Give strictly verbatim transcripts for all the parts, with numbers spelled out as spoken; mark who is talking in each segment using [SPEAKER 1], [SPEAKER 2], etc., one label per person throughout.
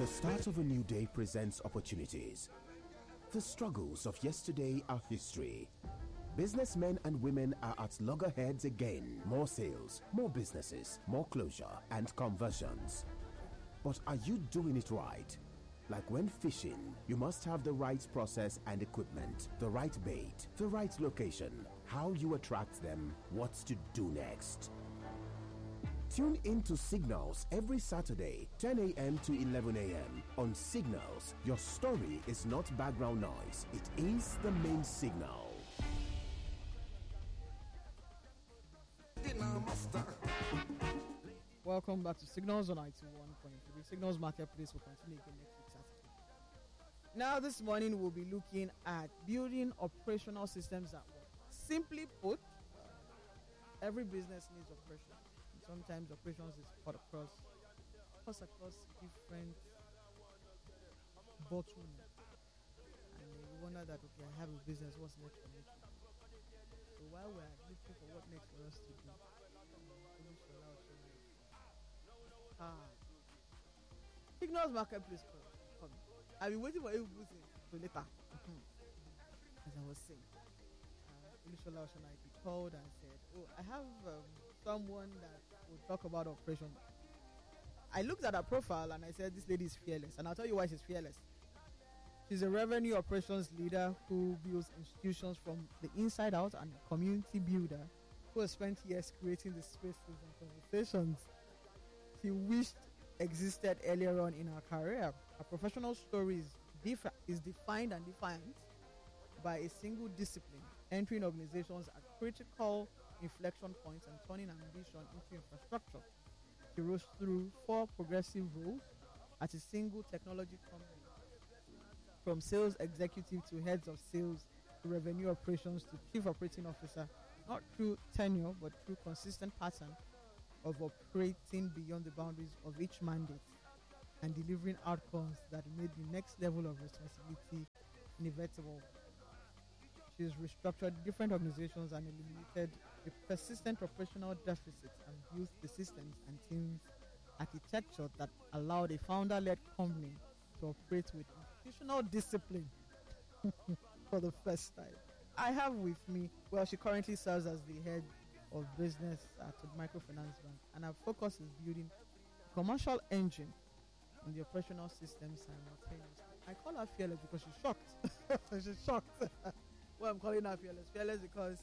[SPEAKER 1] The start of a new day presents opportunities. The struggles of yesterday are history. Businessmen and women are at loggerheads again. More sales, more businesses, more closure, and conversions. But are you doing it right? Like when fishing, you must have the right process and equipment, the right bait, the right location, how you attract them, what to do next. Tune in to Signals every Saturday, ten a.m. to eleven a.m. On Signals, your story is not background noise, it is the main signal.
[SPEAKER 2] Welcome back to Signals on ninety-one point three. Signals Marketplace will continue again next week Saturday. Now this morning we'll be looking at building operational systems at work. Simply put, every business needs operations. And sometimes operations is cut across, cuts across different bottlenecks. And you wonder that, okay, I have a business, what's next for me to do? So while we're looking for what next for us to do, um, ah, Signals Marketplace coming. I've been waiting for everyone to later. Mm-hmm. As I was saying, uh, Olushola Oshanaiki called and said, "Oh, I have um, someone that will talk about operation." I looked at her profile and I said, "This lady is fearless," and I'll tell you why she's fearless. She's a revenue operations leader who builds institutions from the inside out and a community builder who has spent years creating the spaces and conversations she wished existed earlier on in her career. Her professional story is, def- is defined and defined by a single discipline, entering organizations at critical inflection points and turning ambition into infrastructure. She rose through four progressive roles at a single technology company, from sales executive to heads of sales to revenue operations to chief operating officer, not through tenure but through consistent pattern of operating beyond the boundaries of each mandate and delivering outcomes that made the next level of responsibility inevitable. She's restructured different organizations and eliminated a persistent operational deficit and built the systems and teams architecture that allowed a founder-led company to operate with institutional discipline for the first time. I have with me, well, she currently serves as the head of business at the Microfinance Bank, and her focus is building a commercial engine in the operational system simultaneously. I call her fearless because she's shocked. She's shocked. Well, I'm calling her fearless. Fearless because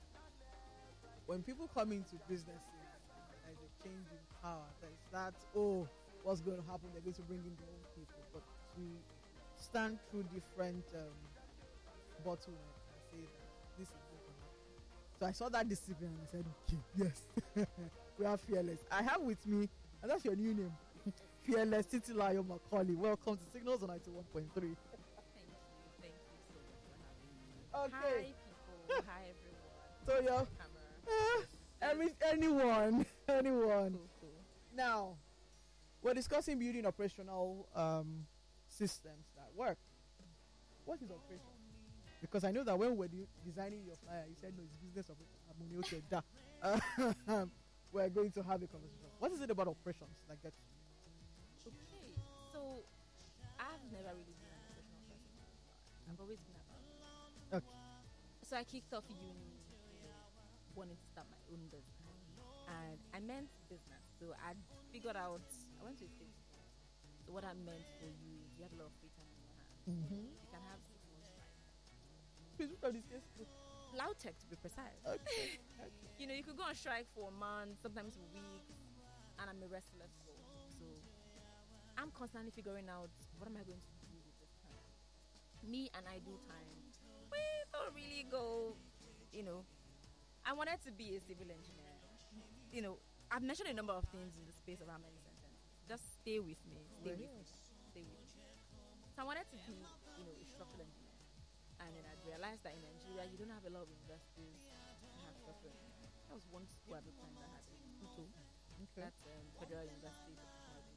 [SPEAKER 2] when people come into businesses, there's a change in power. There's that, oh, what's going to happen? They're going to bring in their own people. But to stand through different um, bottlenecks and say that this is going to happen. So I saw that discipline and I said, okay, yes, we are fearless. I have with me, and that's your new name, Fearless Titilayo Macaulay. Welcome to Signals on ninety-one point three.
[SPEAKER 3] Thank you. Thank you so much for having me.
[SPEAKER 2] Okay.
[SPEAKER 3] Hi, people. Hi, everyone.
[SPEAKER 2] So, yeah. Uh, every, anyone. Anyone.
[SPEAKER 3] Cool, cool.
[SPEAKER 2] Now, we're discussing building operational um, systems that work. What is operation? Because I know that when we were de- designing your flyer, you said no, it's business operation. Okay, da. Uh, we're going to have a conversation. What is it about operations like that?
[SPEAKER 3] Okay, so I've never really been an operational person. I've always been about.
[SPEAKER 2] Okay.
[SPEAKER 3] So I kicked off uni, you know, wanting to start my own business, and I meant business. So I figured out. I went to a state. So what I meant for you is you have a lot of free time in your hands.
[SPEAKER 2] Mm-hmm.
[SPEAKER 3] You can have six months strike.
[SPEAKER 2] Please, what are these cases?
[SPEAKER 3] Lautech, to be precise.
[SPEAKER 2] Okay.
[SPEAKER 3] You know, you could go on strike for a month, sometimes a week, and I'm a restless soul. So I'm constantly figuring out what am I going to do with this time. Me and I do time. We don't really go, you know. I wanted to be a civil engineer. You know, I've mentioned a number of things in the space of how many sentences. Just stay with me. Stay with me. Stay with me. So I wanted to be, you know, a structural engineer. And then I realized that in Nigeria, you don't have a lot of universities that have structural engineering. That was one school at the time that had it. Kuto.
[SPEAKER 2] Okay.
[SPEAKER 3] That's um, Federal University of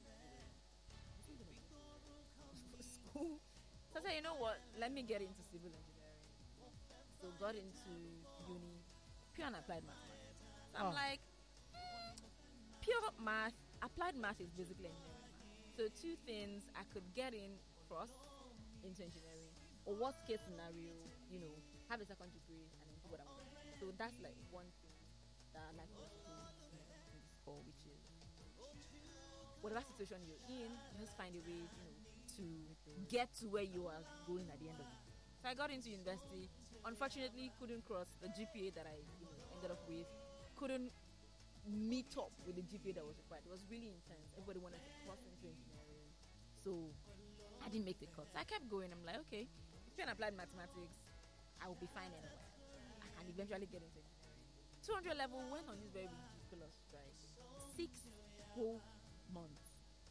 [SPEAKER 3] Technology. School. So I said, you know what? Let me get into civil engineering. So got into uni, pure and applied mathematics. So I'm
[SPEAKER 2] Oh.
[SPEAKER 3] like, mm, pure math, applied math is basically engineering math. So the two things I could get in cross into engineering, or worst case scenario, you know, have a second degree and then do what I want. So that's like one thing that I like to do in this call, which is whatever situation you're in, you just find a way, you know, to get to where you are going at the end of it. So I got into university. Unfortunately, couldn't cross the G P A that I, you know, ended up with. Couldn't meet up with the G P A that was required. It was really intense. Everybody wanted to cross into engineering, so I didn't make the cut. So I kept going. I'm like, okay, if you're in applied mathematics, I will be fine anyway. I can eventually get into engineering. two hundred level went on this very ridiculous strike. Six whole months.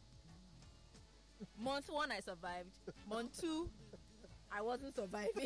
[SPEAKER 3] Month one, I survived. Month two, I wasn't surviving.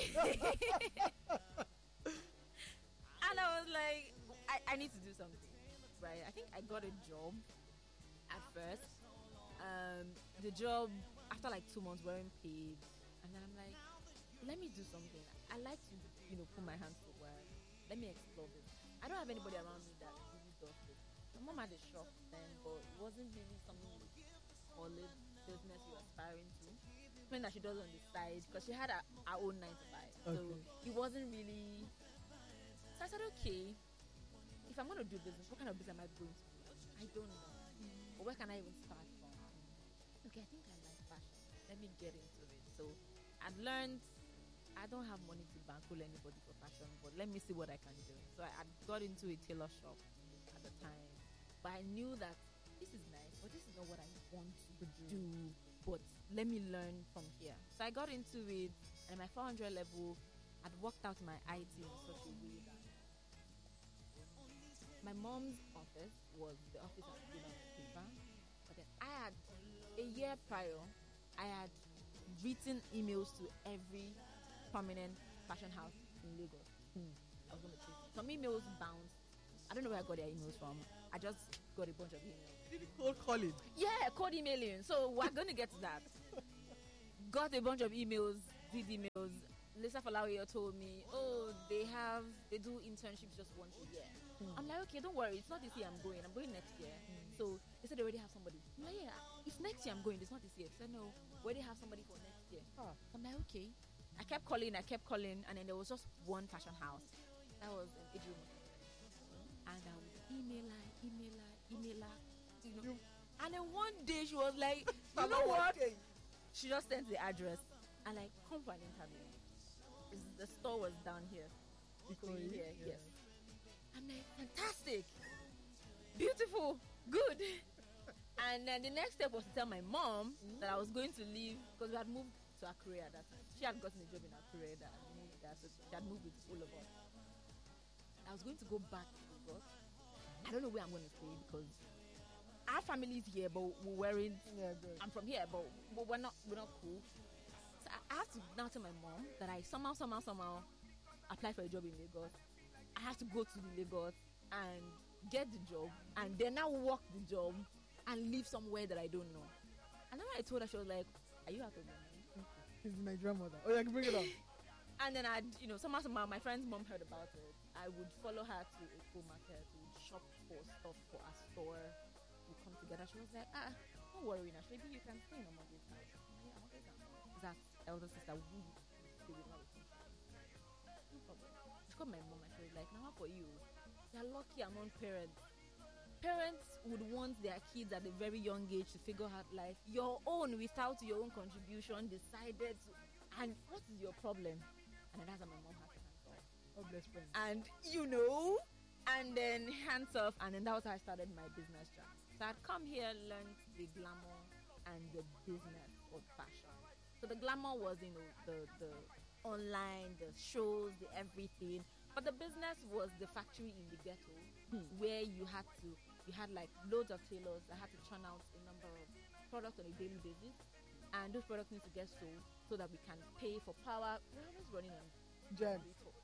[SPEAKER 3] And I was like, I, I need to do something, right? I think I got a job at first. Um, the job, after like two months, weren't paid. And then I'm like, let me do something. I like to, you know, put my hands to work. Let me explore this. I don't have anybody around me that really does this. My mom had a shop then, but it wasn't really something with solid business you're aspiring to. Something that she does on the side, because she had her, her own nine to five.
[SPEAKER 2] Okay.
[SPEAKER 3] So it wasn't really. So I said, okay, if I'm going to do business, what kind of business am I going to do? I don't know. Mm. But where can I even start from? Okay, I think I like fashion. Let me get into it. So I've learned I don't have money to bankroll anybody for fashion, but let me see what I can do. So I, I got into a tailor shop at the time. But I knew that this is nice, but this is not what I want to do. But let me learn from here. So I got into it, and my four hundred level, I'd worked out my I T in such a way that my mom's office was the office I did on paper. But then I had, a year prior, I had written emails to every prominent fashion house in Lagos. Hmm. I was going to take some emails bounced. I don't know where I got their emails from. I just got a bunch of emails.
[SPEAKER 2] Did you cold calling?
[SPEAKER 3] Yeah, cold emailing. So we're going to get to that. Got a bunch of emails, did emails. Lisa Falawiyo told me, oh, they have, they do internships just once a year. Mm. I'm like, okay, don't worry. It's not this year I'm going. I'm going next year. Mm. So they said they already have somebody. I'm like, yeah, it's next year I'm going. It's not this year. They said, no, we already have somebody for next year.
[SPEAKER 2] Huh.
[SPEAKER 3] I'm like, okay. I kept calling, I kept calling, and then there was just one fashion house. That was an Idris. And I would email her, email her, email her, you know. You, and then one day she was like, you know what? She just sent the address and like, come for an interview. It's, the store was down here. Ikoyi here, yeah. Yes. I'm like, fantastic, beautiful, good. And then the next step was to tell my mom mm. that I was going to leave because we had moved to Akure at that time. She had gotten a job in Akure that I moved there, so she had moved with all of us. I was going to go back to Lagos. I don't know where I'm going to stay because our family's here, but we're wearing.
[SPEAKER 2] Yeah, good.
[SPEAKER 3] I'm from here, but we're not. We're not cool. So I have to now tell my mom that I somehow, somehow, somehow apply for a job in Lagos. I have to go to the Lagos and get the job, and then now work the job and live somewhere that I don't know. And then when I told her, she was like, "Are you out of your mind?"
[SPEAKER 2] She's my grandmother. Oh yeah, bring it on.
[SPEAKER 3] And then I, you know, somehow, somehow, my friend's mom heard about it. I would follow her to a full market, we would shop for stuff for our store. We come together. She was like, ah, don't worry, Nash. Maybe you can stay in Omoge's house. Yeah, Omoge's house. That elder sister who stay with her with me. No problem. She called my mom and she was like, now for you, you're lucky among parents. Parents would want their kids at a very young age to figure out life. Your own, without your own contribution, decided to, and what is your problem? And then that's how my mom had to hands off.
[SPEAKER 2] Oh, bless friends.
[SPEAKER 3] And you know, and then hands off, and then that was how I started my business job. So I'd come here, learned the glamour and the business of fashion. So the glamour was, you know, the the online, the shows, the everything. But the business was the factory in the ghetto, hmm. where you had to, you had like loads of tailors that had to churn out a number of products on a daily basis, and those products need to get sold so that we can pay for power. We're always running on
[SPEAKER 2] Jen.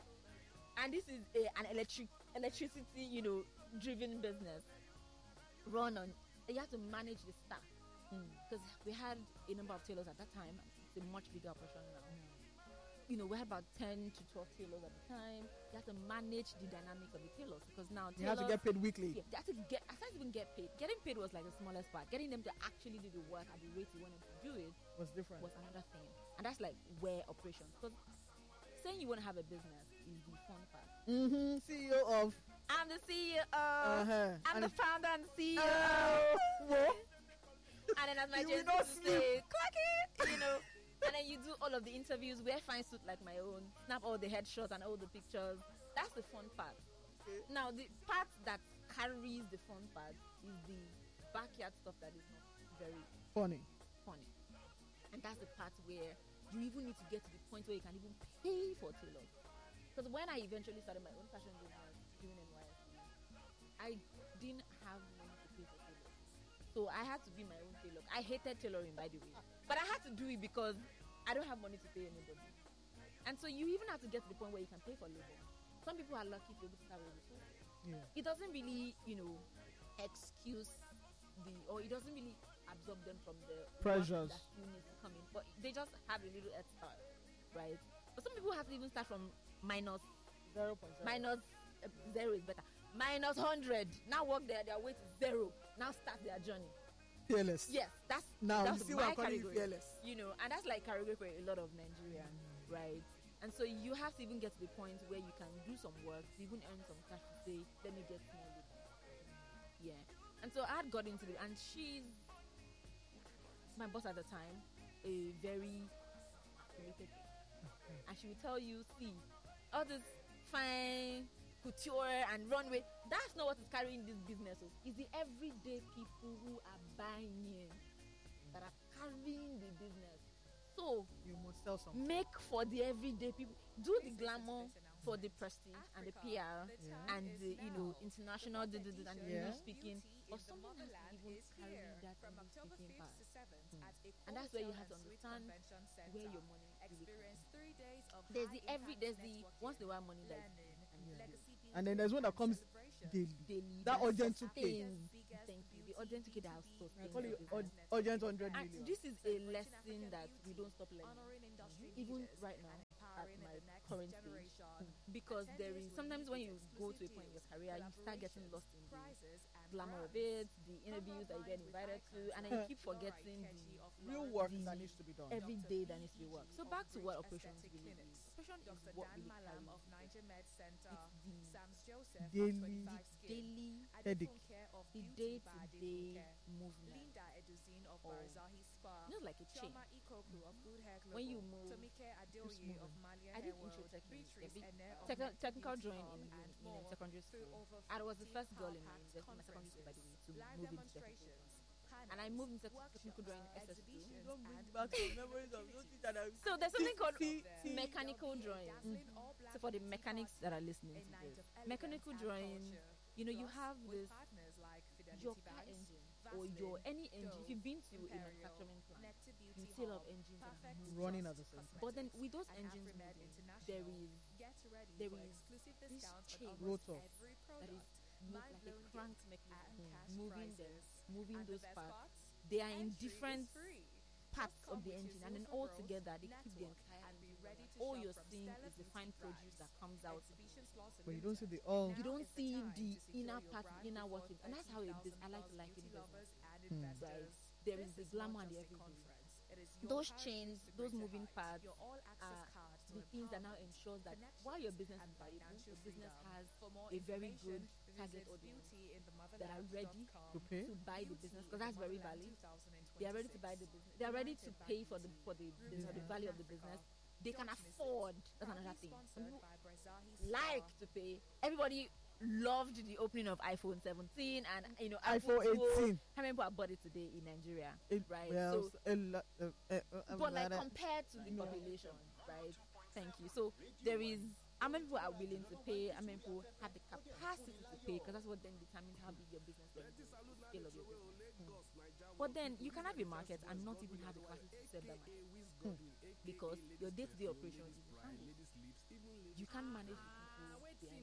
[SPEAKER 3] And this is a, an electric electricity, you know, driven business. Run on. You have to manage the staff because mm. we had a number of tailors at that time. It's a much bigger operation now. Mm. you know, we had about ten to twelve tailors at the time. You have to manage the dynamics of the tailors because now
[SPEAKER 2] You
[SPEAKER 3] tailors,
[SPEAKER 2] have to get paid weekly.
[SPEAKER 3] yeah, they have to get, aside even get paid. Getting paid was like the smallest part. Getting them to actually do the work at the rate you want them to do it
[SPEAKER 2] What's different?
[SPEAKER 3] was another thing. And that's like where operations. Because saying you want to have a business is the fun part.
[SPEAKER 2] Mm-hmm. C E O of.
[SPEAKER 3] I'm the C E O.
[SPEAKER 2] Uh-huh.
[SPEAKER 3] I'm
[SPEAKER 2] And
[SPEAKER 3] the founder and the C E O.
[SPEAKER 2] Oh, whoa.
[SPEAKER 3] And then as my
[SPEAKER 2] You will
[SPEAKER 3] Gen
[SPEAKER 2] not
[SPEAKER 3] Z would say, clack it, you know. And then you do all of the interviews, wear fine suit like my own, snap all the headshots and all the pictures. That's the fun part.
[SPEAKER 2] Okay.
[SPEAKER 3] Now, the part that carries the fun part is the backyard stuff that is not very
[SPEAKER 2] Funny.
[SPEAKER 3] funny. And that's the part where you even need to get to the point where you can even pay for tailors. Because when I eventually started my own fashion business doing N Y S C, I didn't have money to pay for tailors. So I had to be my own tailor. I hated tailoring, by the way. But I had to do it because I don't have money to pay anybody. And so you even have to get to the point where you can pay for labor. Some people are lucky to be able to start with resources.
[SPEAKER 2] Yeah.
[SPEAKER 3] It doesn't really, you know, excuse the, or it doesn't really absorb them from the work
[SPEAKER 2] Pressures.
[SPEAKER 3] that still needs to come in. But they just have a little head start, right? But some people have to even start from minus,
[SPEAKER 2] Zero point zero.
[SPEAKER 3] minus uh, zero is better. Minus hundred. Now work there, their weight is zero. Now start their journey.
[SPEAKER 2] Fearless.
[SPEAKER 3] Yes, that's
[SPEAKER 2] Now
[SPEAKER 3] that's
[SPEAKER 2] you see
[SPEAKER 3] my
[SPEAKER 2] what I'm calling you
[SPEAKER 3] category.
[SPEAKER 2] fearless.
[SPEAKER 3] You know, and that's like category for a lot of Nigerians, right? And so you have to even get to the point where you can do some work, to even earn some cash to say, let me get small labor. Yeah. And so I had got into it, and she's my boss at the time, a very affiliated person. And she will tell you, see, all this fine couture and runway, that's not what is carrying this business. Oh. It's the everyday people who are buying that are carrying the business. So
[SPEAKER 2] You must sell something.
[SPEAKER 3] make for the everyday people. Do the glamour for the prestige and the P R
[SPEAKER 2] Yeah.
[SPEAKER 3] and the, you know, international duh, duh, duh, and the
[SPEAKER 2] Yeah.
[SPEAKER 3] English speaking. But someone has to even carry that English speaking part. Mm. And that's where you have to understand where your money really comes from. There's the every, there's the once in a while money that is free, and
[SPEAKER 2] Yeah.
[SPEAKER 3] there's
[SPEAKER 2] And then there's one that comes daily.
[SPEAKER 3] daily
[SPEAKER 2] That
[SPEAKER 3] that
[SPEAKER 2] urgent two K.
[SPEAKER 3] sustains. Thank you. The urgent two K that
[SPEAKER 2] I
[SPEAKER 3] sustains
[SPEAKER 2] call
[SPEAKER 3] the
[SPEAKER 2] it
[SPEAKER 3] business.
[SPEAKER 2] ur- urgent hundred
[SPEAKER 3] And
[SPEAKER 2] million.
[SPEAKER 3] this is a lesson that we don't stop learning. Even right now at my current stage, because there is sometimes when you go to a point in your career, you start getting lost in the glamour of it, the interviews that you get invited to, and then you keep forgetting the
[SPEAKER 2] Real work
[SPEAKER 3] the
[SPEAKER 2] that needs to be done.
[SPEAKER 3] every day that needs to be work. So back to what operations really is. Operation is what really carries the
[SPEAKER 2] Daily
[SPEAKER 3] daily,
[SPEAKER 2] headache.
[SPEAKER 3] the day-to-day movement of, you know, like a chain. When you move, who's moving? I did intro technique, a big techni- technical drawing in, in, in um, secondary school. I was the first girl in my university, my secondary school, by the way, to move into technical drawing. And I moved into technical drawing S S two.
[SPEAKER 2] Don't bring back the memories of those things that I
[SPEAKER 3] So there's something called
[SPEAKER 2] See- see-
[SPEAKER 3] mechanical drawing. So for the mechanics that are listening to this, mechanical drawing, you know, you have this your car engine or your any engine. If you've been to a manufacturing plant, you see a lot of engines that are moving.
[SPEAKER 2] running at the same time.
[SPEAKER 3] But then with those engines moving, there is there is this chain
[SPEAKER 2] Rotor.
[SPEAKER 3] that is moved like a crank mechanism, moving them, moving those parts. They are in different parts of the engine, and then all together they keep the entire engine running. All you're seeing is the fine produce that comes out.
[SPEAKER 2] But you don't see the all.
[SPEAKER 3] You don't see the inner part, the inner workings, and that's how it is. I like to like it business. Right? There is the glamour and the everything. Those chains, those moving parts are the things that now ensures that while your business is viable, your business has a very good target audience that are ready
[SPEAKER 2] To pay?
[SPEAKER 3] to buy the business, because that's very valid. They are ready to buy the business. They are ready to pay for the for the, the, for the value of the business. They can afford. That's another thing. Some people like to pay. Everybody loved the opening of iPhone seventeen and you know
[SPEAKER 2] iPhone
[SPEAKER 3] Apple twelve.
[SPEAKER 2] eighteen.
[SPEAKER 3] How many people have bought it today in Nigeria?
[SPEAKER 2] It-
[SPEAKER 3] Right.
[SPEAKER 2] well,
[SPEAKER 3] So,
[SPEAKER 2] a lot, uh, uh, uh,
[SPEAKER 3] but like
[SPEAKER 2] uh,
[SPEAKER 3] compared to the population, right? Thank you. So there is how many people are willing to pay, how many people have the capacity to pay, because that's what then determines how big your business is, the scale of your business. Hmm. But then you can have a market and not even have the capacity to serve that market. Hmm. Because your day-to-day operations is behind it. You can't manage the people behind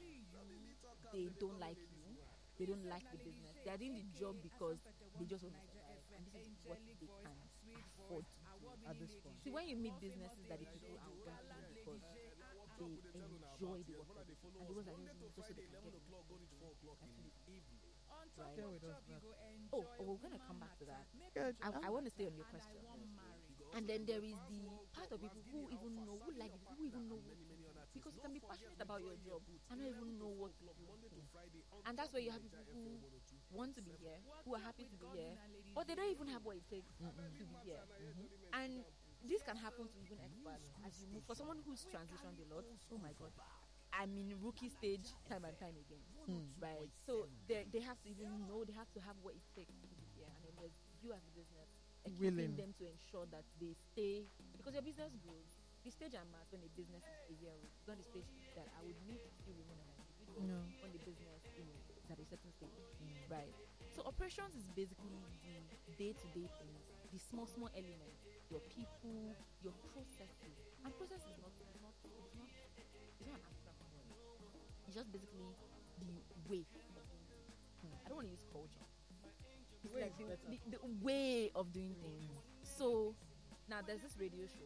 [SPEAKER 3] it. They don't like you. They don't like the business. They are doing the job because they just want to survive. And this is what they can.
[SPEAKER 2] afford to do at this point.
[SPEAKER 3] See, when you meet businesses that the people are working because they enjoy the work that they do, and the ones that don't do just so they can get it. Actually, right?
[SPEAKER 2] Share with us that.
[SPEAKER 3] Oh, oh, we're gonna come back to that.
[SPEAKER 2] Good.
[SPEAKER 3] I, I want to stay on your question. And then there is the part of people who even know, who like it, who even know, because you can be passionate about your job and not even know what to do. And that's where you have people who want to be here, who are happy to be here, but they don't even have what it takes
[SPEAKER 2] Mm-mm.
[SPEAKER 3] to be here. And this can happen to even experts as you move. For someone who's transitioned a lot, oh my god, I'm in rookie stage time and time again,
[SPEAKER 2] Mm.
[SPEAKER 3] right? So they they have to even know, they have to have what it takes to be here. And then there's you as a business
[SPEAKER 2] Willing.
[SPEAKER 3] equipping them to ensure that they stay, because your business grows. The stage I'm at when a business is a year old, it's not the stage that I would need to still remain an individual
[SPEAKER 2] No.
[SPEAKER 3] when the business, you know, is at a certain stage, right? So operations is basically the day-to-day things, the small, small elements, your people, your processes. And process is not, it's not, it's not, it's not an abstract word. It's just basically the way of doing things. I don't want to use culture. It's
[SPEAKER 2] Way
[SPEAKER 3] like
[SPEAKER 2] is
[SPEAKER 3] the,
[SPEAKER 2] better.
[SPEAKER 3] the, the way of doing things. So now there's this radio show.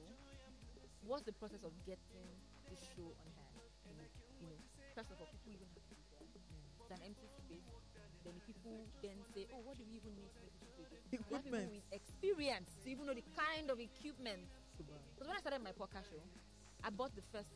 [SPEAKER 3] What's the process of getting this show on air? You know, you know, first of all, people even have to be there. It's an empty space. Then the people then say, "Oh, what do we even need to make this show?" You have people
[SPEAKER 2] Equipment.
[SPEAKER 3] with experience to even know the kind of equipment. Because when I started my podcast show, I bought the first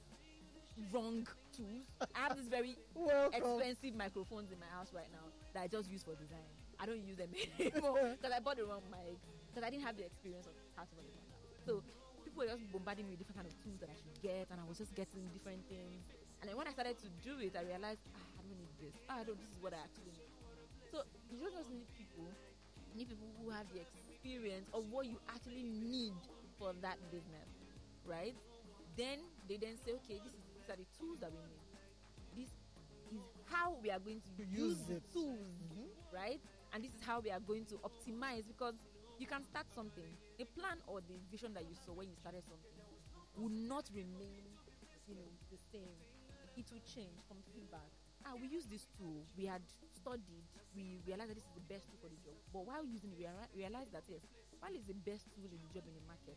[SPEAKER 3] wrong tools. I have this very
[SPEAKER 2] Welcome.
[SPEAKER 3] expensive microphones in my house right now that I just use for design. I don't use them anymore because I bought the wrong mic because I didn't have the experience of how to run a podcast. So people were just bombarding me with different kind of tools that I should get, and I was just getting different things. And then when I started to do it, I realized, ah, I don't need this. Ah, I don't. This is what I actually need. So you don't just need people. You need people who have the experience of what you actually need for that business, right? Then they then say, okay, this is these are the tools that we need. This is how we are going to,
[SPEAKER 2] To
[SPEAKER 3] use
[SPEAKER 2] use
[SPEAKER 3] the
[SPEAKER 2] it.
[SPEAKER 3] tools,
[SPEAKER 2] Mhm.
[SPEAKER 3] right? And this is how we are going to optimize, because you can start something. The plan or the vision that you saw when you started something will not remain, you know, the same. It will change from feedback. Ah, we use this tool. We had studied. We realized that this is the best tool for the job. But while using it, we reali- realized that yes, while it's the best tool in the job in the market,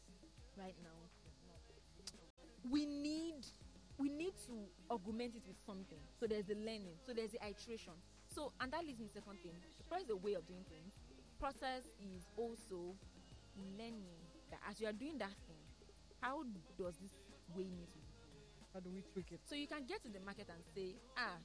[SPEAKER 3] right now, we need we need to augment it with something. So there's the learning. So there's the iteration. So and that leads me to the second thing. The process is a way of doing things. Process is also learning that as you are doing that thing, how does this way need to be?
[SPEAKER 2] How do we tweak it?
[SPEAKER 3] So you can get to the market and say, ah,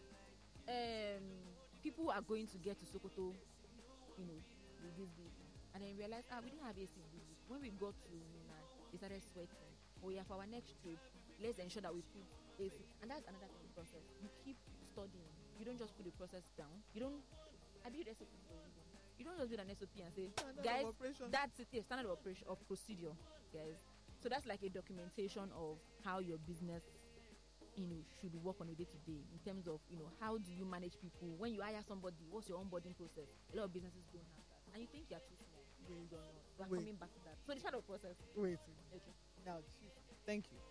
[SPEAKER 3] um, people are going to get to Sokoto, you know, with this day. And then realize, ah, we didn't have A C this week. When we got to Mina, they started sweating. Oh yeah, for our next trip, let's ensure that we put A C. And that's another thing in the process. You keep studying. You don't just put the process down. You don't, I build S O P for a reason. You don't just build an S O P and say,
[SPEAKER 2] Standard of
[SPEAKER 3] guys,
[SPEAKER 2] operation.
[SPEAKER 3] that's it. Yeah, standard of operation of procedure, guys. So that's like a documentation of how your business, you know, should work on a day to day in terms of, you know, how do you manage people when you hire somebody? What's your onboarding process? A lot of businesses don't have that, and you think you're too small. You don't know. We're
[SPEAKER 2] Wait.
[SPEAKER 3] coming back to that. So the shadow process.
[SPEAKER 2] Wait.
[SPEAKER 3] Okay.
[SPEAKER 2] Now, Chief, thank you.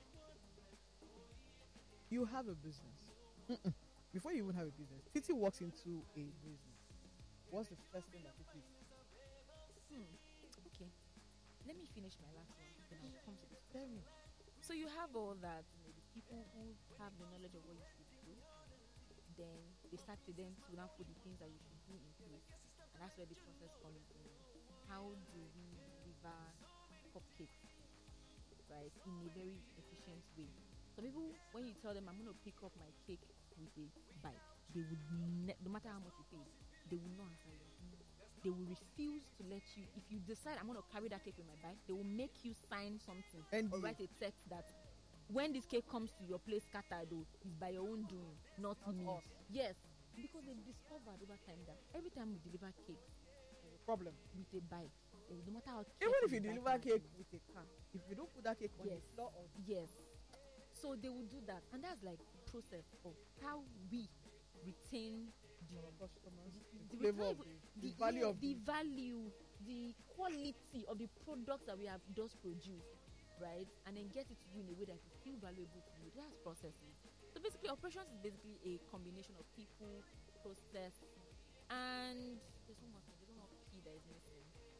[SPEAKER 2] You have a business. Mm-mm. Before you even have a business, Titi walks into a business. What's the first thing that Titi sees?
[SPEAKER 3] Hmm. Okay. Let me finish my last one. Then I'll come to this.
[SPEAKER 2] Tell me.
[SPEAKER 3] So you have all that, you know, the people who have the knowledge of what you should do. Then they start to then to now put the things that you should do in place, and that's where this process comes in. How do we deliver cupcakes, right, in a very efficient way? Some people, when you tell them I'm going to pick up my cake with a bike, they would ne- no matter how much you pay, they will not answer you. They will refuse to let you. If you decide I'm going to carry that cake with my bike, they will make you sign something
[SPEAKER 2] N D A.
[SPEAKER 3] or write a text that when this cake comes to your place scattered, oh, it's by your own doing, not,
[SPEAKER 2] Not
[SPEAKER 3] me.
[SPEAKER 2] us.
[SPEAKER 3] Yes, because they've discovered over time that every time we deliver cake
[SPEAKER 2] There's a problem.
[SPEAKER 3] with a bike, eh, no matter how
[SPEAKER 2] Even
[SPEAKER 3] careful
[SPEAKER 2] if you
[SPEAKER 3] the bike
[SPEAKER 2] deliver
[SPEAKER 3] might
[SPEAKER 2] cake
[SPEAKER 3] be,
[SPEAKER 2] with a car, if you don't put that cake on
[SPEAKER 3] Yes.
[SPEAKER 2] the floor or
[SPEAKER 3] yes. So they will do that, and that's like process of how we retain the
[SPEAKER 2] customers,
[SPEAKER 3] the,
[SPEAKER 2] the flavor of
[SPEAKER 3] retain-
[SPEAKER 2] the, the value
[SPEAKER 3] yeah,
[SPEAKER 2] of
[SPEAKER 3] the
[SPEAKER 2] the
[SPEAKER 3] value, the quality of the products that we have just produced, right? And then get it to you in a way that it feel valuable to you. That's processes. So basically, operations is basically a combination of people, process, and there's one more thing. There's one more P that is missing.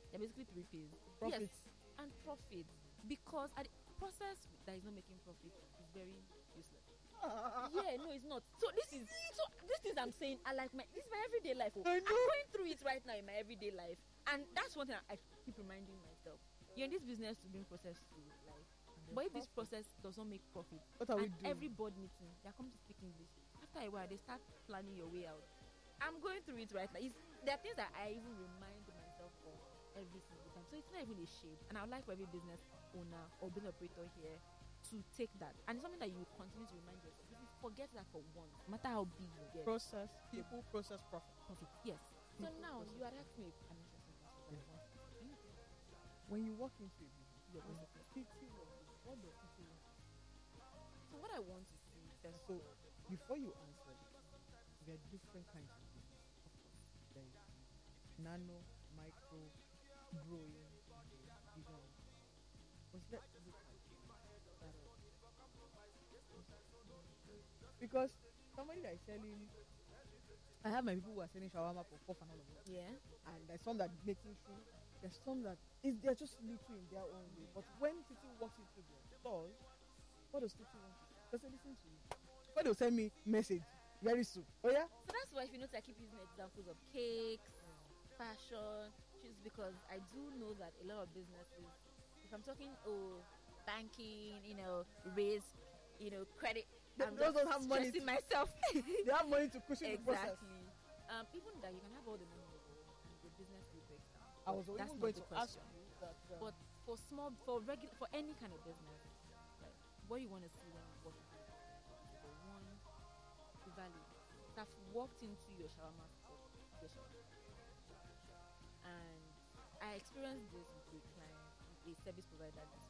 [SPEAKER 3] They're basically three P's.
[SPEAKER 2] Profit.
[SPEAKER 3] Yes, and profit. Because at the process that is not making profit is very useless. Yeah, no, it's not. So this is so these things I'm saying are like my this is my everyday life. Oh.
[SPEAKER 2] I
[SPEAKER 3] I'm
[SPEAKER 2] know.
[SPEAKER 3] going through it right now in my everyday life, and that's one thing I, I keep reminding myself. You're in this business to bring process to life, but if this process does not make profit,
[SPEAKER 2] What are we
[SPEAKER 3] and
[SPEAKER 2] doing?
[SPEAKER 3] every board meeting they're coming to speak English, after a while they start planning your way out. I'm going through it right now. It's, there are things that I even remind myself of every single time. So it's not even a shame, and I would like for every business owner or business operator here to take that, and it's something that you continue to remind yourself. If you forget that for once, no matter how big you get,
[SPEAKER 2] Process. People process profit.
[SPEAKER 3] profit. Yes. So
[SPEAKER 2] People
[SPEAKER 3] now
[SPEAKER 2] process.
[SPEAKER 3] you are asking me an interesting question. that I want to ask you.
[SPEAKER 2] When you walk into a business,
[SPEAKER 3] Your
[SPEAKER 2] when
[SPEAKER 3] business.
[SPEAKER 2] Titi walks in, what does Titi want?
[SPEAKER 3] So what I want to see first,
[SPEAKER 2] So before you answer this, there are different kinds of business. Of course, there is nano, micro, growing, and then bigger one. But let's look at that one. Because somebody that is selling, I have my people who are selling shawarma for puff and all of that.
[SPEAKER 3] yeah,
[SPEAKER 2] And there's some that making food. There's some that is they're just little in their own way. But when Titi walks into their stores, what does Titi want? Does they listen to you? When they'll send me message very soon. Oh yeah?
[SPEAKER 3] so that's why if you notice, I keep using examples of cakes, fashion, shoes, because I do know that a lot of businesses, if I'm talking oh banking, you know, risk, you know, credit,
[SPEAKER 2] They-
[SPEAKER 3] I'm
[SPEAKER 2] those
[SPEAKER 3] just
[SPEAKER 2] don't have money
[SPEAKER 3] stressing
[SPEAKER 2] to-
[SPEAKER 3] myself.
[SPEAKER 2] They have money to cushion the process.
[SPEAKER 3] Exactly. Um, even that you can have all the money in the world and the business will break down.
[SPEAKER 2] I was
[SPEAKER 3] But that's
[SPEAKER 2] even
[SPEAKER 3] not
[SPEAKER 2] going
[SPEAKER 3] the
[SPEAKER 2] to ask
[SPEAKER 3] question.
[SPEAKER 2] you that. Um,
[SPEAKER 3] But for small, for regular, for any kind of business, like what you want to see when you walk into it is the one, the value. So I've walked into your shawarma spot, your shawarma, and I experienced this with a client, with a service provider. This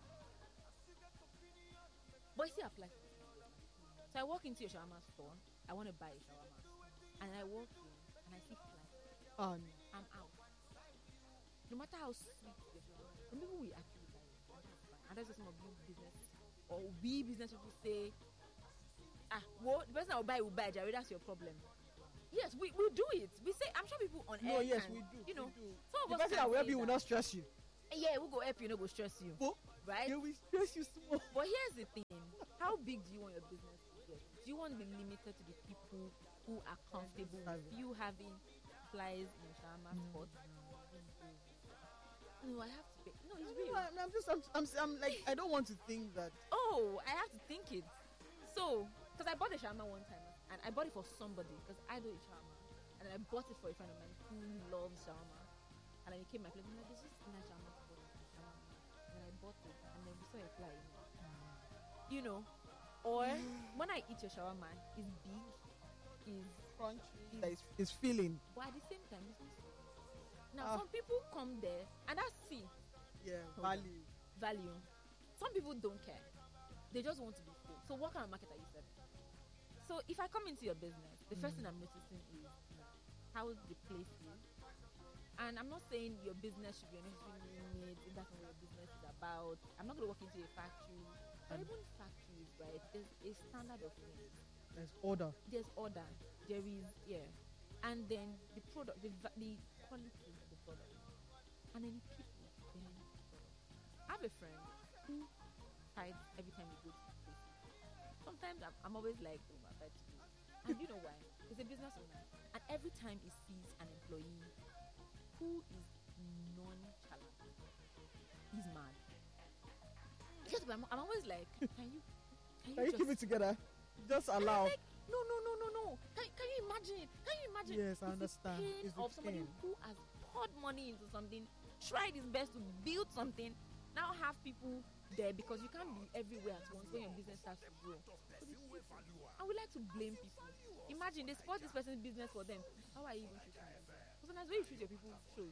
[SPEAKER 3] but it still applies to this business. So I walk into your shawarma store. I want to buy a shawarma, and I walk in and I see flies.
[SPEAKER 2] um,
[SPEAKER 3] I'm out. No matter how sweet the shawarma is, some people will actually buy it, and that's fine. And that's what some of you business or we business people say. Ah, well, the person that will buy will buy, Jerry. That's your problem. Yes, we, we do it. We say, I'm sure people on
[SPEAKER 2] no,
[SPEAKER 3] air
[SPEAKER 2] yes,
[SPEAKER 3] can,
[SPEAKER 2] we do.
[SPEAKER 3] You know,
[SPEAKER 2] we do.
[SPEAKER 3] some of
[SPEAKER 2] The
[SPEAKER 3] us
[SPEAKER 2] person
[SPEAKER 3] can
[SPEAKER 2] that will help
[SPEAKER 3] say
[SPEAKER 2] you will
[SPEAKER 3] that.
[SPEAKER 2] not stress you.
[SPEAKER 3] Yeah, we'll go help you, no go stress you,
[SPEAKER 2] But
[SPEAKER 3] right?
[SPEAKER 2] they will stress you small.
[SPEAKER 3] But here's the thing: how big do you want your business to get? Do you want to be limited to the people who are comfortable with
[SPEAKER 2] Service.
[SPEAKER 3] you having flies in your shawarma spot? No, I have to pay. No, it's real.
[SPEAKER 2] No, I'm, I'm just, I'm, I'm, I'm like, I don't want to think that.
[SPEAKER 3] Oh, I have to think it. So, because I bought a shawarma one time, and I bought it for somebody because I don't eat shawarma, and then I bought it for a friend of mine who loves shawarma, and then he came my place and like, "This is nice shawarma spot, shawarma," and then I bought it, and then we saw a fly in it. You know, or when I eat your shawarma, it's big, is
[SPEAKER 2] Crunchy. That is, is feeling.
[SPEAKER 3] but at the same time, it's not sweet. Now,
[SPEAKER 2] Ah.
[SPEAKER 3] some people come there, and that's see
[SPEAKER 2] Yeah,
[SPEAKER 3] Hold on.
[SPEAKER 2] value.
[SPEAKER 3] value. Some people don't care; they just want to be full. So, what kind of market are you serving? So, if I come into your business, the first thing I'm noticing is how the place is. And I'm not saying your business should be an necessary need. If that's not what your business is about. I'm not going to walk into a factory. But even factories, right? There's a standard of living.
[SPEAKER 2] There's order.
[SPEAKER 3] There's order. There is, yeah. And then the product, the, va- the quality of the product. And then the people behind the product. I have a friend who fights every time we go to the place. Sometimes I'm, I'm always like, oh, my bad. And you know why? He's a business owner. And every time he sees an employee who is nonchalant, he's mad. Because I'm, I'm always like, can you, can you,
[SPEAKER 2] Can you
[SPEAKER 3] just
[SPEAKER 2] keep it together? Just
[SPEAKER 3] and I'm
[SPEAKER 2] allow.
[SPEAKER 3] like, no, no, no, no, no. Can, can you imagine? Can you imagine?
[SPEAKER 2] Yes, I
[SPEAKER 3] It's the
[SPEAKER 2] understand.
[SPEAKER 3] pain
[SPEAKER 2] It's the
[SPEAKER 3] of somebody
[SPEAKER 2] pain.
[SPEAKER 3] who has poured money into something, tried his best to build something, now have people there because you can't be everywhere at once when your business starts to grow. So they keep it. I would like to blame people. Imagine they support this person's business for them. How are you even treating them? So sometimes when you treat your people shows.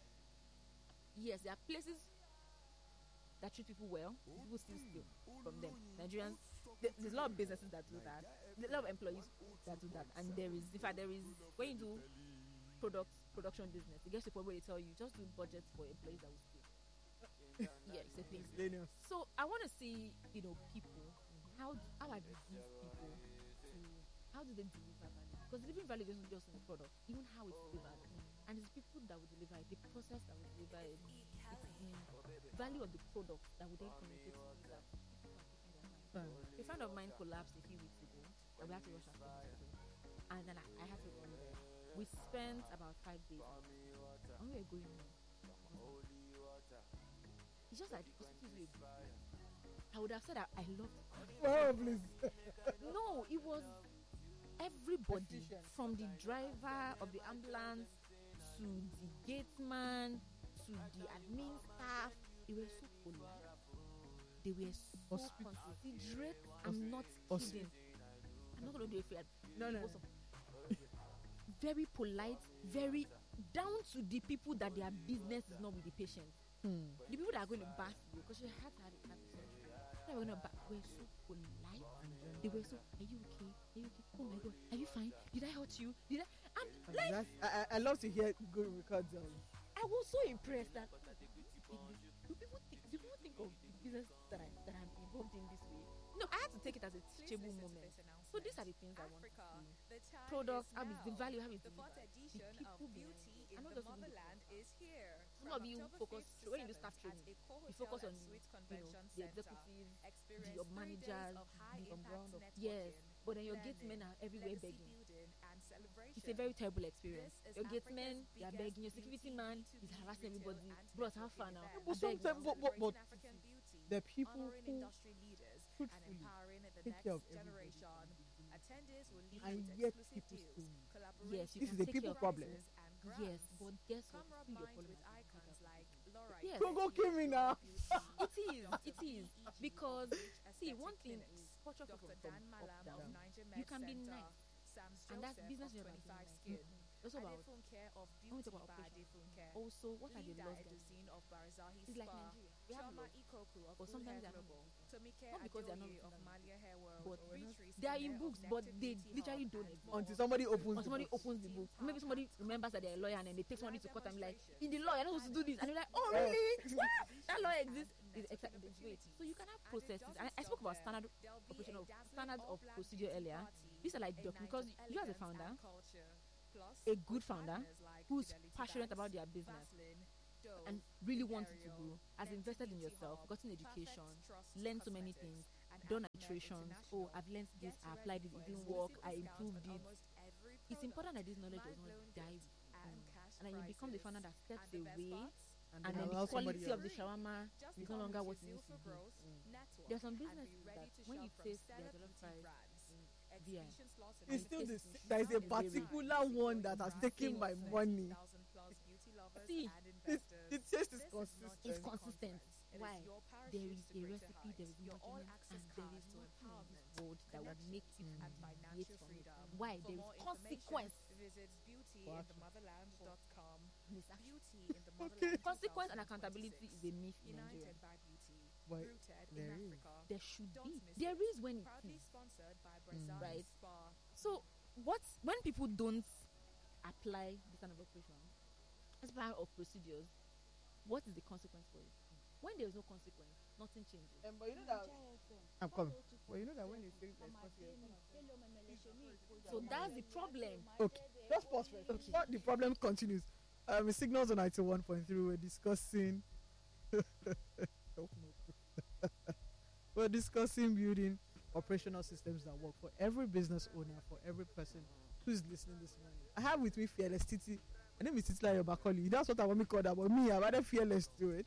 [SPEAKER 3] Yes, there are places that treat people well, people still steal from them. Nigerians, there- there's a lot of businesses that do that. There's a lot of employees that do that, and there is, in fact, there is when you do product production business, it gets to a point where they tell you just do budgets for employees that will steal. Yeah, it's a thing.
[SPEAKER 2] Millennials.
[SPEAKER 3] So I want to see, you know, people. How how are these people to how do they deliver value? Because delivering value isn't just in the product, even how it's delivered. And it's people that will deliver it, the process that will deliver it. It's the value of the product that will then communicate to you that people are taking their time.
[SPEAKER 2] Right.
[SPEAKER 3] A friend of mine collapsed a few weeks ago, and we had to rush at hospital. And then I, I had to run there. We spent about five days. And we were going home. It's just like hospital is really good. I would have said I, I loved it.
[SPEAKER 2] Oh, please.
[SPEAKER 3] No, it was everybody
[SPEAKER 2] Efficient.
[SPEAKER 3] from the driver of the ambulance to the gateman to the admin staff. They were so polite. They were so
[SPEAKER 2] Hospital.
[SPEAKER 3] considerate. I'm not
[SPEAKER 2] Hospital.
[SPEAKER 3] kidding. I'm not going to do it for you.
[SPEAKER 2] No, no.
[SPEAKER 3] Also, very polite, very down to the people that their business is not with the patient.
[SPEAKER 2] Hmm.
[SPEAKER 3] The people that are going to bath you, because she had had a cancer surgery. They were going to bath. Were so polite. They were so, are you okay? Are you okay? Oh my God, are you fine? Did I hurt you? Did I? And like,
[SPEAKER 2] That's, I, I- I love to hear good records. Um,
[SPEAKER 3] I was so impressed that do people think, do people think of the business that I that I'm involved in this way? No, I had to take it as a teachable moment. So these are the things I want to see. Products, how is the value, how is the
[SPEAKER 4] The fourth
[SPEAKER 3] delivered. The
[SPEAKER 4] edition of
[SPEAKER 3] people behind
[SPEAKER 4] Beauty
[SPEAKER 3] it.
[SPEAKER 4] in
[SPEAKER 3] I'm not
[SPEAKER 4] the
[SPEAKER 3] just doing the
[SPEAKER 4] Motherland is here.
[SPEAKER 3] Some of you focus when you do staff training, you focus on you know the executives, the managers, the from ground up. Yes, but then your gate men are everywhere begging. It's a very terrible experience. Your gate men, they are begging. Your security man is harassing everybody. Bros, how far now?
[SPEAKER 2] but
[SPEAKER 3] I beg
[SPEAKER 2] sometimes,
[SPEAKER 3] now.
[SPEAKER 2] but, but, but the people
[SPEAKER 4] honoring
[SPEAKER 2] who
[SPEAKER 4] industry leaders and
[SPEAKER 2] truthfully
[SPEAKER 4] empowering the
[SPEAKER 2] take
[SPEAKER 4] next
[SPEAKER 2] care of
[SPEAKER 4] generation. Attendees will lead
[SPEAKER 2] and
[SPEAKER 4] with
[SPEAKER 2] yet
[SPEAKER 4] exclusive
[SPEAKER 2] people
[SPEAKER 4] deals,
[SPEAKER 2] still move.
[SPEAKER 4] collaborations,
[SPEAKER 3] Yes, you
[SPEAKER 2] This
[SPEAKER 3] can
[SPEAKER 2] is a
[SPEAKER 3] take
[SPEAKER 2] people
[SPEAKER 3] care of
[SPEAKER 2] problem.
[SPEAKER 4] prizes and grants.
[SPEAKER 3] Yes, but guess what?
[SPEAKER 4] Come rub
[SPEAKER 3] Still your
[SPEAKER 4] minds with
[SPEAKER 3] policy.
[SPEAKER 4] icons like Laura.
[SPEAKER 3] Yes.
[SPEAKER 2] Go, go, kill me now.
[SPEAKER 3] It is. It is because see, one thing is culture from,
[SPEAKER 4] Doctor
[SPEAKER 3] from
[SPEAKER 4] Dan
[SPEAKER 3] up
[SPEAKER 4] Malam
[SPEAKER 3] down.
[SPEAKER 4] of Niger
[SPEAKER 3] You
[SPEAKER 4] Med
[SPEAKER 3] can be
[SPEAKER 4] Center,
[SPEAKER 3] nice,
[SPEAKER 4] Sam's
[SPEAKER 3] and that's
[SPEAKER 4] Joseph
[SPEAKER 3] business
[SPEAKER 4] of
[SPEAKER 3] is about
[SPEAKER 4] twenty-five
[SPEAKER 3] being
[SPEAKER 4] Skin,
[SPEAKER 3] nice. Also about
[SPEAKER 4] Adefunke of
[SPEAKER 3] when we
[SPEAKER 4] Beauty
[SPEAKER 3] talk about
[SPEAKER 4] by
[SPEAKER 3] operation.
[SPEAKER 4] Adefunke,
[SPEAKER 3] Also, what are the
[SPEAKER 4] Linda
[SPEAKER 3] laws? That,
[SPEAKER 4] Eduzin of Barizahi
[SPEAKER 3] it's like
[SPEAKER 4] Spa,
[SPEAKER 3] Nigeria. We have
[SPEAKER 4] Choma
[SPEAKER 3] laws,
[SPEAKER 4] Ikoku of
[SPEAKER 3] but
[SPEAKER 4] Blue
[SPEAKER 3] sometimes
[SPEAKER 4] Hair
[SPEAKER 3] they are not.
[SPEAKER 4] Global, Tomike
[SPEAKER 3] Not because they are not
[SPEAKER 4] Adoye of
[SPEAKER 3] written down.
[SPEAKER 4] Malia Hair World,
[SPEAKER 3] But
[SPEAKER 4] Beatrice
[SPEAKER 3] they are in
[SPEAKER 4] Ene of
[SPEAKER 3] books, but
[SPEAKER 4] Nectar
[SPEAKER 3] they
[SPEAKER 4] Beauty
[SPEAKER 3] literally
[SPEAKER 4] Hub,
[SPEAKER 3] don't
[SPEAKER 4] and
[SPEAKER 3] exist.
[SPEAKER 4] more.
[SPEAKER 2] Until somebody opens
[SPEAKER 3] Or
[SPEAKER 2] the
[SPEAKER 3] somebody
[SPEAKER 2] book.
[SPEAKER 3] opens the book. Maybe somebody remembers that they're a lawyer and then they take somebody to court and be like, in the law, you're not supposed to do this. And you're like, oh, really? That law exists. It's exactly wait. So you can have processes. And I spoke about standard operation of standards of procedure earlier. These are like documents because you as a founder, a good founder who's passionate about their business and really wants it to grow, has invested in yourself, gotten education, learned so many things, done iterations. Oh, I've learned this, I applied it, it didn't work, I improved it. It's important that this knowledge does not die with you. And then you become the founder that steps away, and then the
[SPEAKER 2] allow somebody
[SPEAKER 3] quality of
[SPEAKER 2] else.
[SPEAKER 3] the shawarma is no longer what it used to be. There are some businesses that when you taste their jollof rice, V I,
[SPEAKER 2] It's still the
[SPEAKER 3] It's-
[SPEAKER 2] there is a
[SPEAKER 3] it's
[SPEAKER 2] particular one that has taken my money.
[SPEAKER 3] See,
[SPEAKER 2] It, it says it's
[SPEAKER 3] it's
[SPEAKER 2] consistent.
[SPEAKER 3] consistent. Why? There is a recipe, there is measurement, and there is nothing in this world that would make it deviate from it. Why? There is consequence.
[SPEAKER 4] Visit
[SPEAKER 2] For
[SPEAKER 4] beautyinthemotherland.com.
[SPEAKER 3] in this action.
[SPEAKER 4] Beauty in the Motherland.
[SPEAKER 3] Consequence and accountability is a myth in
[SPEAKER 4] United
[SPEAKER 3] Nigeria.
[SPEAKER 4] by Beauty.
[SPEAKER 2] But
[SPEAKER 4] Rooted
[SPEAKER 2] there
[SPEAKER 4] in
[SPEAKER 2] is.
[SPEAKER 4] Africa.
[SPEAKER 3] There should
[SPEAKER 4] Don't
[SPEAKER 3] be.
[SPEAKER 4] miss
[SPEAKER 3] There
[SPEAKER 4] it.
[SPEAKER 3] is when it
[SPEAKER 4] Proudly
[SPEAKER 3] is.
[SPEAKER 4] sponsored by Brazil
[SPEAKER 3] Right.
[SPEAKER 4] Spa.
[SPEAKER 3] So what when people don't apply this kind of operation, this kind of procedures, what is the consequence for it? When there is no consequence, nothing changes.
[SPEAKER 2] Um, but you know that I'm coming. But you know that when you say responsibility,
[SPEAKER 3] So that's the problem.
[SPEAKER 2] okay, just pause first.
[SPEAKER 3] Okay.
[SPEAKER 2] But the problem continues. Um, in Signals on ninety-one point three, we're discussing. we're discussing building operational systems that work for every business owner, for every person who's listening this morning. I have with me Fearless Titi. Her name is Titi Layo Bakoli. That's what I want me call that, but me, I'm rather fearless to it.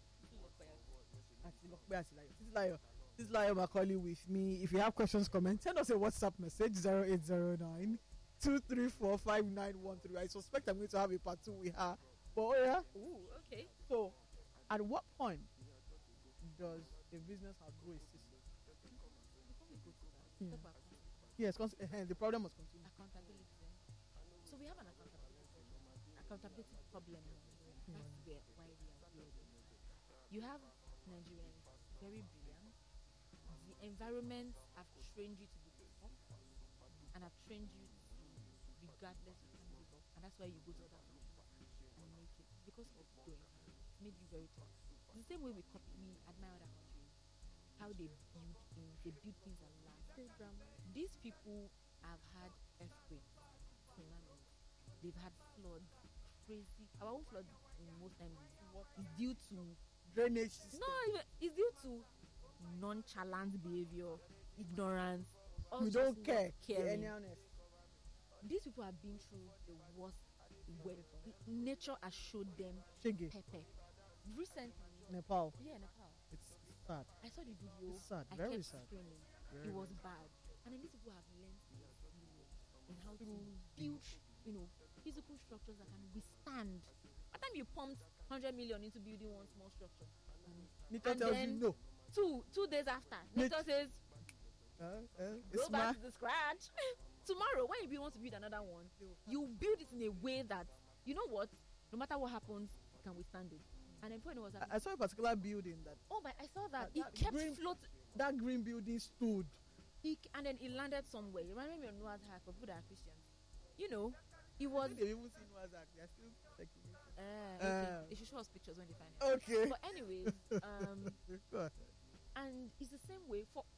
[SPEAKER 2] Titi Layo. Titi Layo Bakoli with me. If you have questions, comments, send us a WhatsApp message zero eight zero nine two three four five nine one three. I suspect I'm going to have a part two with her. But oh yeah.
[SPEAKER 3] Ooh, okay.
[SPEAKER 2] So, at what point does a business outgrow a system?
[SPEAKER 3] Before we go to that,
[SPEAKER 2] Yeah.
[SPEAKER 3] talk about consequence.
[SPEAKER 2] Yes, cons- uh, the problem must continue.
[SPEAKER 3] Accountability. So we have an accountability accountability problem in Nigeria. That's where why we are here. You have Nigerians very brilliant. The environment have trained you to be tough and have trained you to regardless you can give up. And that's why you go to other countries and make it because of your environment. It made you very tough. It's the same way we copy we admire other countries. How they build things, they build things that last. These people have had earthquakes, tsunamis, they've had floods, crazy. Our own flood in most times is, is due to
[SPEAKER 2] Drainage system.
[SPEAKER 3] no, even- it's due to nonchalant behavior, ignorance. us
[SPEAKER 2] We
[SPEAKER 3] just
[SPEAKER 2] don't
[SPEAKER 3] not
[SPEAKER 2] care.
[SPEAKER 3] caring.
[SPEAKER 2] Any honest.
[SPEAKER 3] These people have been through the worst. Way. Nature has showed them
[SPEAKER 2] Shege.
[SPEAKER 3] pepper. Recently,
[SPEAKER 2] Nepal.
[SPEAKER 3] yeah, Nepal.
[SPEAKER 2] It's sad.
[SPEAKER 3] I saw the video.
[SPEAKER 2] It's sad.
[SPEAKER 3] I
[SPEAKER 2] Very
[SPEAKER 3] kept
[SPEAKER 2] sad.
[SPEAKER 3] screaming.
[SPEAKER 2] Very
[SPEAKER 3] It was bad. And then these people have learned their skills in how to build, you know, physical structures that can withstand. By the time you pumped one hundred million into building one small structure,
[SPEAKER 2] Nature
[SPEAKER 3] And
[SPEAKER 2] tells
[SPEAKER 3] then-
[SPEAKER 2] you no.
[SPEAKER 3] two two days after,
[SPEAKER 2] Nat-
[SPEAKER 3] nature says,
[SPEAKER 2] Uh, uh,
[SPEAKER 3] go
[SPEAKER 2] it's
[SPEAKER 3] back
[SPEAKER 2] my
[SPEAKER 3] to the scratch. Tomorrow, when you want to build another one, you build it in a way that, you know what, no matter what happens, it can withstand it. And then point was,
[SPEAKER 2] I- I saw a particular building that
[SPEAKER 3] oh my, I saw that.
[SPEAKER 2] that-
[SPEAKER 3] It
[SPEAKER 2] that
[SPEAKER 3] kept
[SPEAKER 2] green-
[SPEAKER 3] float.
[SPEAKER 2] that green building stood.
[SPEAKER 3] It, and then it landed somewhere. It reminded me of Noah's Ark for people that are Christians. You know, it
[SPEAKER 2] I
[SPEAKER 3] was.
[SPEAKER 2] think they've even seen Noah's Ark. They're still checking it.
[SPEAKER 3] Uh,
[SPEAKER 2] Uh.
[SPEAKER 3] okay. They should show us pictures when they find it.
[SPEAKER 2] Okay.
[SPEAKER 3] But anyways, um,
[SPEAKER 2] Go on.
[SPEAKER 3] and it's the same way for